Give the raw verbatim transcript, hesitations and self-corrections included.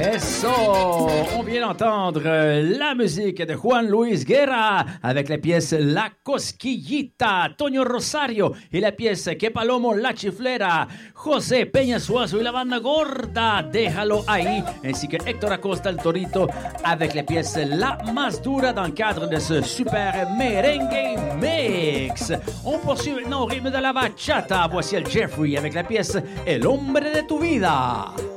Eso! On vient d'entendre la musique de Juan Luis Guerra avec la pièce La Cosquillita, Toño Rosario et la pièce Que Palomo La Chiflera, José Peña Suazo y la banda gorda Déjalo Ahí, ainsi que Héctor Acosta el Torito avec la pièce La Más Dura dans le cadre de ce super merengue mix. On poursuit maintenant au rythme de la bachata. Voici el Jeffrey avec la pièce El Hombre de Tu Vida.